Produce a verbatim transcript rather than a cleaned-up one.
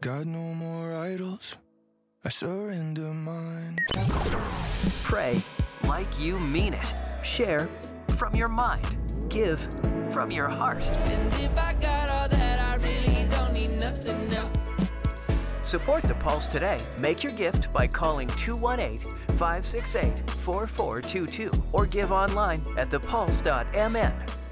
Got no more idols, I surrender mine. Pray like you mean it. Share from your mind. Give from your heart. And if I got all that, I really don't need nothing else. Support the Pulse today. Make your gift by calling two one eight, five six eight, four four two two or give online at the pulse dot m n.